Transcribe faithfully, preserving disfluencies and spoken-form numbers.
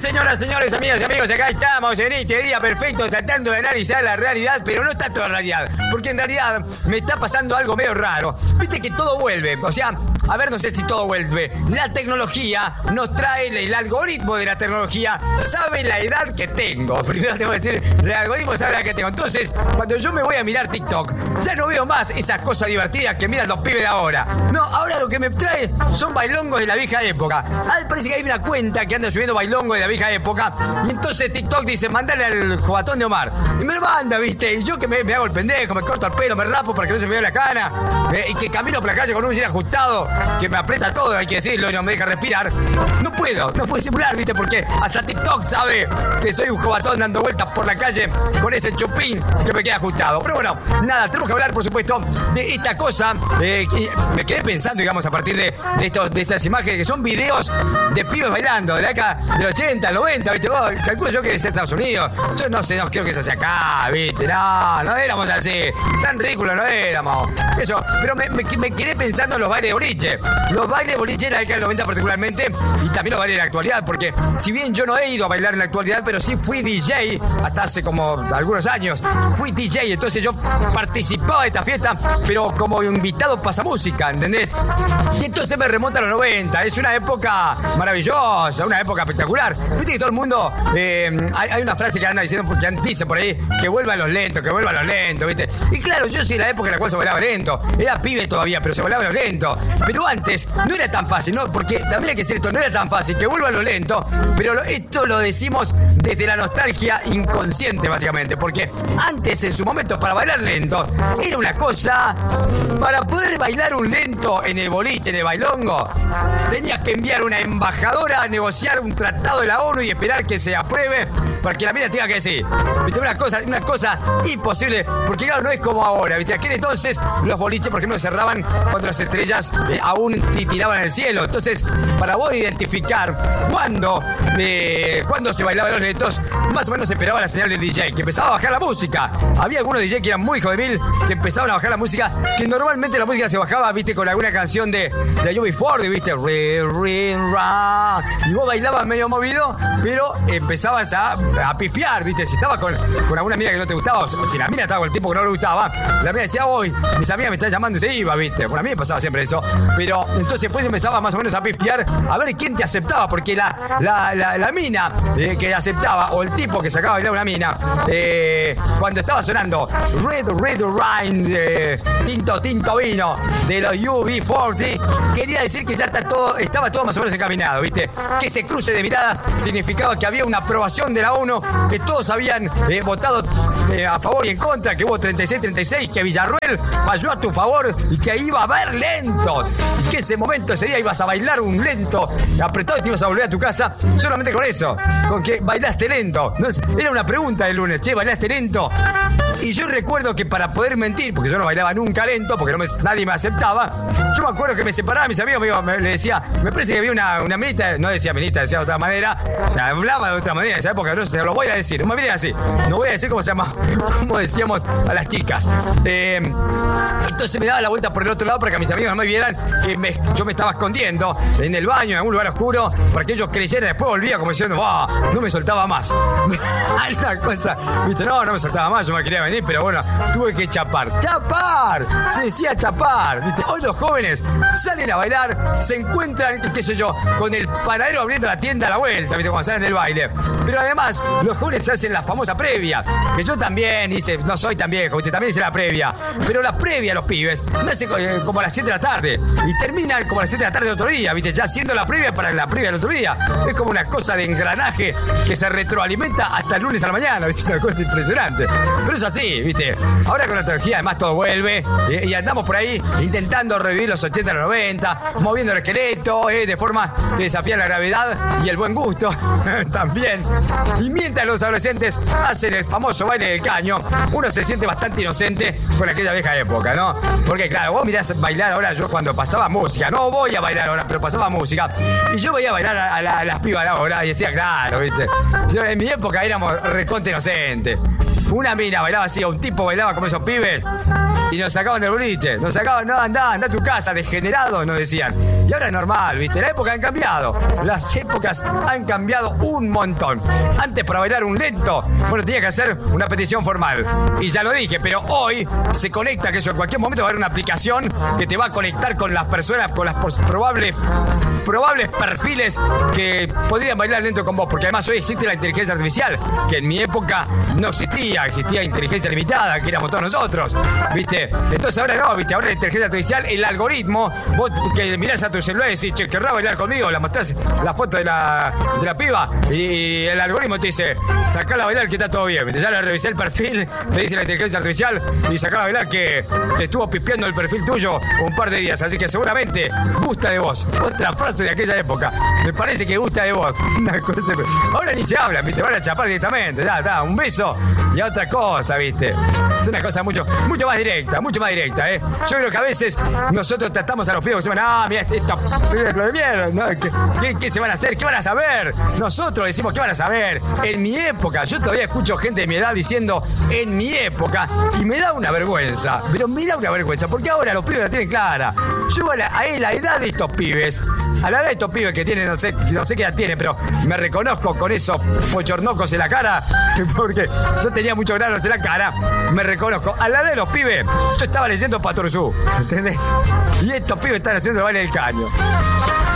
Señoras, señores, amigas y amigos, acá estamos en este día perfecto tratando de analizar la realidad, pero no está toda la realidad, porque en realidad me está pasando algo medio raro. Viste que todo vuelve, o sea, a ver, no sé si todo vuelve. La tecnología nos trae, el algoritmo de la tecnología sabe la edad que tengo. Primero tengo que decir, el algoritmo sabe la edad que tengo. Entonces, cuando yo me voy a mirar TikTok, ya no veo más esas cosas divertidas que miran los pibes de ahora. No, ahora lo que me trae son bailongos de la vieja época. Ah, parece que hay una cuenta que anda subiendo bailongos de la vieja época, y entonces TikTok dice, mandale al jovatón de Omar, y me lo manda, viste, y yo que me, me hago el pendejo, me corto el pelo, me rapo para que no se me vea la cana, eh, y que camino por la calle con un jean ajustado que me aprieta todo, hay que decirlo, y no me deja respirar. No puedo, no puedo simular, viste, porque hasta TikTok sabe que soy un jovatón dando vueltas por la calle con ese chupín que me queda ajustado. Pero bueno, nada, tenemos que hablar, por supuesto, de esta cosa, eh, y me quedé pensando, digamos, a partir de, de, estos, de estas imágenes que son videos de pibes bailando de la década del ochenta, el noventa, viste, vos, calculo yo que debe ser Estados Unidos, yo no sé, no creo que se hace acá, viste, no, no éramos así, tan ridículos no éramos, eso, pero me, me, me quedé pensando en los bailes de boliche, los bailes de boliche de la década del noventa particularmente, y también los bailes de la actualidad, porque si bien yo no he ido a bailar en la actualidad, pero sí fui D J hasta hace como algunos años, fui D J, entonces yo participaba de esta fiesta, pero como invitado pasamúsica, ¿entendés? Y entonces me remonta a los noventa, es una época maravillosa, una época espectacular. Viste que todo el mundo, eh, hay, hay una frase que anda diciendo, porque dice por ahí, que vuelvan los lentos, que vuelvan los lentos, ¿viste? Y claro, yo soy de la época en la cual se bailaba lento, era pibe todavía, pero se bailaba los lentos. Pero antes no era tan fácil, ¿no? Porque también hay que decir esto, no era tan fácil, que vuelvan los lentos, pero lo, esto lo decimos desde la nostalgia inconsciente, básicamente, porque antes, en su momento, para bailar lento, era una cosa, para poder bailar un lento en el boliche, en el bailongo, tenías que enviar una embajadora a negociar un tratado de la ONU y esperar que se apruebe para que la mina tenga que decir. ¿Viste? Una cosa, una cosa imposible, porque claro, no es como ahora, ¿viste? Aquel entonces los boliches, por ejemplo, cerraban cuando las estrellas eh, aún titiraban en el cielo. Entonces, para vos identificar cuándo, eh, cuándo se bailaban los lentos, más o menos se esperaba la señal del D J, que empezaba a bajar la música. Había algunos D J que eran muy hijos de mil, que empezaban a bajar la música, que normalmente la música se bajaba, ¿viste? Con alguna canción de, de U B cuarenta, ¿viste? Re, re, ra. Y vos bailabas medio movido, pero empezabas a, a pispear, ¿viste? Si estabas con, con alguna amiga que no te gustaba, o si la mina estaba con el tipo que no le gustaba, la mina decía, hoy, mis amigas me están llamando y se iba, ¿viste? Por a mí me pasaba siempre eso. Pero entonces después empezaba más o menos a pispear a ver quién te aceptaba, porque la, la, la, la mina eh, que aceptaba, o el tipo que sacaba a bailar una mina, eh, cuando estaba sonando Red, Red Wine, eh, Tinto, Tinto Vino, de los U B cuarenta, quería decir que ya está todo, estaba todo más o menos encaminado, ¿viste? Que ese cruce de miradas significaba que había una aprobación de la ONU, que todos habían eh, votado eh, a favor y en contra, que hubo treinta y seis treinta y seis, que Villarruel falló a tu favor y que iba a haber lentos. Y que ese momento, ese día, ibas a bailar un lento apretado y te ibas a volver a tu casa solamente con eso, con que bailaste lento. No, era una pregunta del lunes, che, ¿bailaste lento? Y yo recuerdo que para poder mentir, porque yo no bailaba nunca lento, porque no me, nadie me aceptaba, yo me acuerdo que me separaba de mis amigos, me, iba, me le decía, me parece que había una, una minita, no decía minita, decía de otra manera, o sea, hablaba de otra manera en esa época, no se lo voy a decir, no me viene así, no voy a decir cómo se llama, cómo decíamos a las chicas. Eh, entonces me daba la vuelta por el otro lado para que mis amigos no me vieran que me, yo me estaba escondiendo en el baño, en algún lugar oscuro, para que ellos creyeran. Después volvía como diciendo, oh, no me soltaba más. Una cosa, viste, no, no me soltaba más, yo me quería venir, pero bueno, tuve que chapar. ¡Chapar! Se decía chapar, viste. Hoy los jóvenes salen a bailar, se encuentran, qué sé yo, con el panadero abriendo la tienda a la vuelta, viste, cuando salen del baile. Pero además, los jóvenes hacen la famosa previa, que yo también hice, no soy tan viejo, viste, también hice la previa. Pero la previa, los pibes, nace como a las siete de la tarde y terminan como a las siete de la tarde de otro día, viste, ya haciendo la previa para la previa del otro día. Es como una cosa de engranaje que se retroalimenta hasta el lunes a la mañana, viste, una cosa impresionante. Pero es así, viste. Ahora con la tecnología además todo vuelve eh, y andamos por ahí intentando revivir los ochenta y los noventa, moviendo el esqueleto eh, de forma que desafía la gravedad y el buen gusto también. Y mientras los adolescentes hacen el famoso baile del caño, uno se siente bastante inocente con aquella vieja época, ¿no? Porque claro, vos mirás bailar ahora, yo cuando pasaba música, no voy a bailar ahora, pero pasaba música, y yo veía bailar a, a, la, a las pibas de ahora y decía, claro, viste, yo en mi época éramos recontra inocentes. Una mina bailaba así, o un tipo bailaba como esos pibes. y nos sacaban del boliche. Nos sacaban, no, andá, andá a tu casa, degenerado, nos decían. Y ahora es normal, ¿viste? Las épocas han cambiado. Las épocas han cambiado un montón. Antes, para bailar un lento, bueno, tenía que hacer una petición formal. Y ya lo dije, pero hoy se conecta, que eso en cualquier momento va a haber una aplicación que te va a conectar con las personas, con las probables, probables perfiles que podrían bailar lento con vos. Porque además hoy existe la inteligencia artificial, que en mi época no existía. Existía inteligencia limitada, que éramos todos nosotros, ¿viste? Entonces ahora no, ¿viste? Ahora la inteligencia artificial, el algoritmo, vos que mirás a tu celular y decís, che, ¿querrás bailar conmigo? La mostrás la foto de la, de la piba y el algoritmo te dice, sacala a bailar que está todo bien, ¿viste? Ya le revisé el perfil, te dice la inteligencia artificial, y sacala a bailar que te estuvo pispeando el perfil tuyo un par de días, así que seguramente gusta de vos. Otra frase de aquella época, me parece que gusta de vos. Una cosa, ahora ni se habla, ¿viste? Van a chapar directamente, da, da, un beso y a otra cosa, ¿viste? Es una cosa mucho, mucho más directa, mucho más directa, ¿eh? Yo creo que a veces nosotros tratamos a los pibes que se van, ah, mira, esto, lo de mierda, ¿no? ¿Qué, qué, ¿Qué se van a hacer? ¿Qué van a saber? Nosotros decimos, ¿qué van a saber? En mi época, yo todavía escucho gente de mi edad diciendo, en mi época, y me da una vergüenza, pero me da una vergüenza, porque ahora los pibes la tienen clara. Yo a la, a la edad de estos pibes, a la edad de estos pibes que tienen, no sé, no sé qué edad tienen, pero me reconozco con esos pochornocos en la cara, porque yo tenía muchos granos en la cara, me reconozco. A la edad de los pibes, yo estaba leyendo Patoruzú, ¿entendés? Y estos pibes están haciendo el baile del caño.